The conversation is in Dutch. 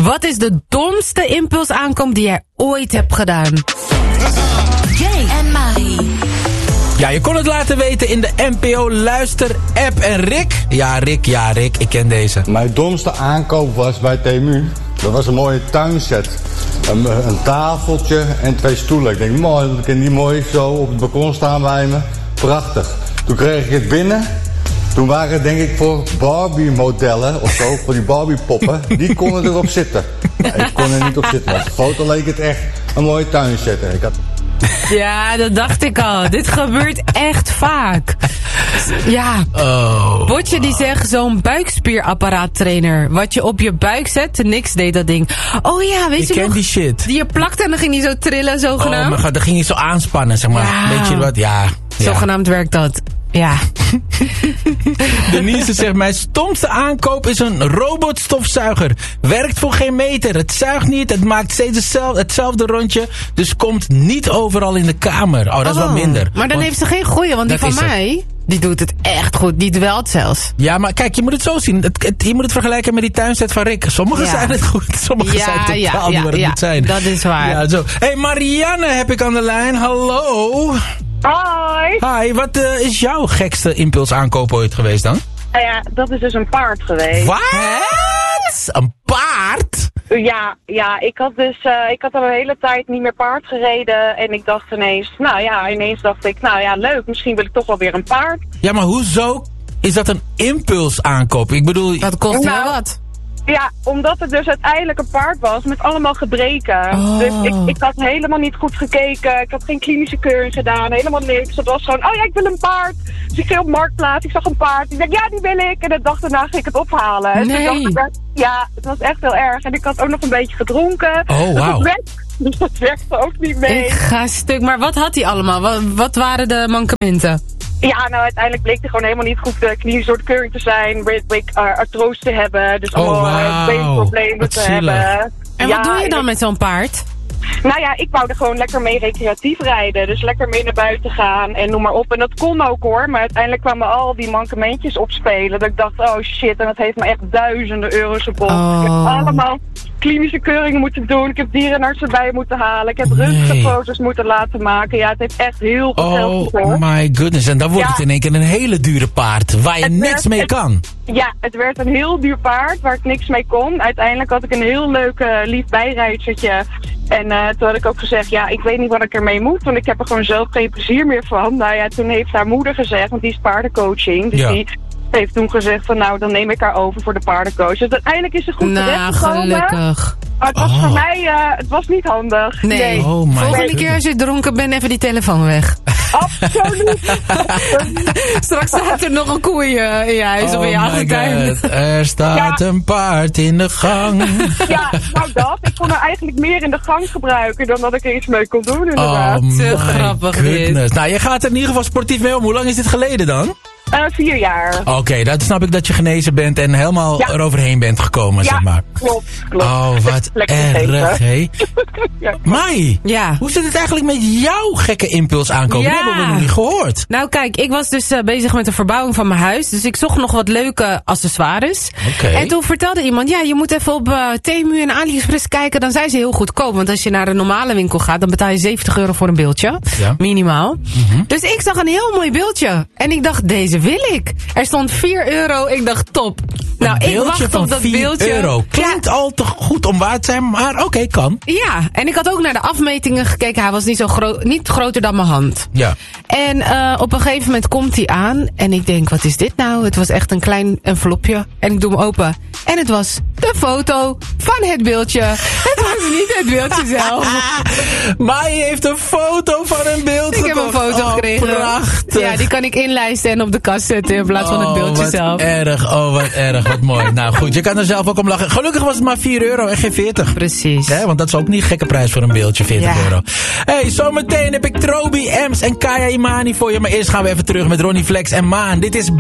Wat is de domste impulsaankoop die jij ooit hebt gedaan? Jay en Marie. Ja, je kon het laten weten in de NPO Luister-app. En Rick? Ja, Rick, ik ken deze. Mijn domste aankoop was bij Temu. Dat was een mooie tuinset. Een tafeltje en 2 stoelen. Ik denk, mooi, dan kan die mooi zo op het balkon staan bij me. Prachtig. Toen kreeg ik het binnen. Toen waren het denk ik voor Barbie-modellen of zo, voor die Barbie-poppen. Die konden erop zitten. Ja, ik kon er niet op zitten, want op de foto leek het echt een mooie tuinset. Ja, dat dacht ik al. Dit gebeurt echt vaak. Ja. Botje die zegt zo'n buikspierapparaattrainer. Wat je op je buik zet, niks deed dat ding. Oh ja, weet je nog? Ik ken die shit. Die je plakte en dan ging hij zo trillen, zogenaamd. Oh mijn god, dan ging je zo aanspannen, zeg maar. Ja. Weet je wat? Ja. Zogenaamd werkt dat. Ja. Denise zegt, mijn stomste aankoop is een robotstofzuiger. Werkt voor geen meter. Het zuigt niet, het maakt steeds hetzelfde rondje. Dus komt niet overal in de kamer. Oh, dat is wel minder. Maar dan heeft ze geen goeie, want die van mij, die doet het echt goed. Die dwelt zelfs. Ja, maar kijk, je moet het zo zien. Je moet het vergelijken met die tuinset van Rick. Sommige zijn het goed, sommige zijn totaal niet wat het moet zijn. Dat is waar. Ja, zo. Hey, Marianne heb ik aan de lijn. Hallo. Hi, wat is jouw gekste impulsaankoop ooit geweest dan? Ja, dat is dus een paard geweest. Wat? Een paard? Ja, ik had al een hele tijd niet meer paard gereden en ik dacht ineens dacht ik, leuk, misschien wil ik toch wel weer een paard. Ja, maar hoezo is dat een impulsaankoop? Ik bedoel... Dat kost wel wat. Ja, omdat het dus uiteindelijk een paard was met allemaal gebreken. Oh. Dus ik had helemaal niet goed gekeken. Ik had geen klinische keuring gedaan. Helemaal niks. Het was gewoon, ik wil een paard. Dus ik ging op Marktplaats. Ik zag een paard. Ik dacht, ja, die wil ik. En de dag daarna ging ik het ophalen. En nee. toen dacht ik, ja, het was echt heel erg. En ik had ook nog een beetje gedronken. Oh, wauw. Dus dat werkte ook niet mee. Ik ga stuk. Maar wat had hij allemaal? Wat waren de mankementen? Ja, uiteindelijk bleek hij gewoon helemaal niet goed klinisch door de keuring te zijn. Bleek artrose te hebben. Dus allemaal beenproblemen te hebben. En wat doe je dan met zo'n paard? Nou ja, ik wou er gewoon lekker mee recreatief rijden. Dus lekker mee naar buiten gaan en noem maar op. En dat kon ook hoor. Maar uiteindelijk kwamen al die mankementjes opspelen. Dat ik dacht, oh shit. En dat heeft me echt duizenden euro's gekost. Ik heb allemaal klinische keuringen moeten doen. Ik heb dierenartsen bij moeten halen. Ik heb röntgenfoto's moeten laten maken. Ja, het heeft echt heel veel geld gekost. Oh my goodness. En dan wordt het in één keer een hele dure paard. Waar je niks mee kan. Ja, het werd een heel duur paard waar ik niks mee kon. Uiteindelijk had ik een heel leuk lief bijrijdertje. En toen had ik ook gezegd, ja, ik weet niet wat ik ermee moet, want ik heb er gewoon zelf geen plezier meer van. Nou ja, toen heeft haar moeder gezegd, want die is paardencoaching, dus die heeft toen gezegd van, nou, dan neem ik haar over voor de paardencoach. Dus uiteindelijk is ze goed terechtgekomen. Gelukkig. Maar het was voor mij, het was niet handig. Nee. Oh my Volgende keer als je dronken bent, even die telefoon weg. Absoluut. Straks staat er nog een koe in je huis of in je achtertuin. Er staat een paard in de gang. Ja, nou dat. Ik kon er eigenlijk meer in de gang gebruiken dan dat ik er iets mee kon doen, inderdaad. Te grappig dit. Nou, je gaat er in ieder geval sportief mee om. Hoe lang is dit geleden dan? 4 jaar. Oké, dat snap ik dat je genezen bent en helemaal eroverheen bent gekomen, zeg maar. Klopt. Oh, wat erg, hé. Mai, Ja. hoe zit het eigenlijk met jouw gekke impuls aankomen? Die hebben we nog niet gehoord. Nou kijk, ik was dus bezig met de verbouwing van mijn huis. Dus ik zocht nog wat leuke accessoires. Okay. En toen vertelde iemand, ja, je moet even op Temu en AliExpress kijken. Dan zijn ze heel goedkoop. Want als je naar een normale winkel gaat, dan betaal je 70 euro voor een beeldje. Ja. Minimaal. Dus ik zag een heel mooi beeldje. En ik dacht, deze wil ik. Er stond 4 euro. Ik dacht, top. Nou, ik wacht op dat beeldje. €4. Klinkt al te goed om waar te zijn, maar oké, kan. Ja, en ik had ook naar de afmetingen gekeken. Hij was niet zo groot, niet groter dan mijn hand. Ja. En op een gegeven moment komt hij aan. En ik denk, wat is dit nou? Het was echt een klein envelopje. En ik doe hem open. En het was de foto van het beeldje. Het was niet het beeldje zelf. Maar je heeft een foto van een beeld Ik heb een foto gekregen. Prachtig. Ja, die kan ik inlijsten en op de kast zetten in plaats van het beeldje zelf. Wat erg, wat mooi. Nou goed, je kan er zelf ook om lachen. Gelukkig was het maar €4 en geen 40. Precies. Want dat is ook niet een gekke prijs voor een beeldje, €40. Hey, zometeen heb ik Trobi, Ems en Kaya Imani voor je. Maar eerst gaan we even terug met Ronnie Flex en Maan. Dit is